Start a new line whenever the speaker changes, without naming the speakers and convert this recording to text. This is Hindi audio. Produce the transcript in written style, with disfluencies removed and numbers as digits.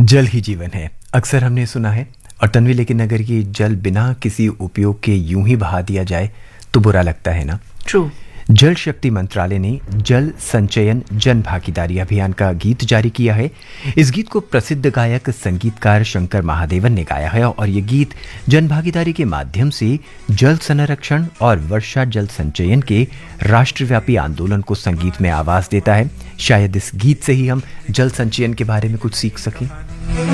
जल ही जीवन है, अक्सर हमने सुना है। और तन्वी, लेकिन अगर ये जल बिना किसी उपयोग के यूं ही बहा दिया जाए तो बुरा लगता है ना।
ट्रू।
जल शक्ति मंत्रालय ने जल संचयन जन भागीदारी अभियान का गीत जारी किया है। इस गीत को प्रसिद्ध गायक संगीतकार शंकर महादेवन ने गाया है और ये गीत जन भागीदारी के माध्यम से जल संरक्षण और वर्षा जल संचयन के राष्ट्रव्यापी आंदोलन को संगीत में आवाज देता है। शायद इस गीत से ही हम जल संचयन के बारे में कुछ सीख सकें।